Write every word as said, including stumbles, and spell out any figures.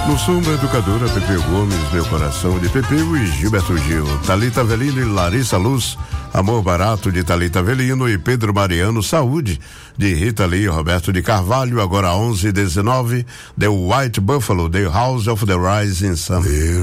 No som da educadora Pepeu Gomes, Meu Coração de Pepeu e Gilberto Gil, Thalita Avelino e Larissa Luz, Amor Barato de Thalita Avelino e Pedro Mariano, Saúde de Rita Lee e Roberto de Carvalho, agora onze e dezenove, The White Buffalo, The House of the Rising Sun.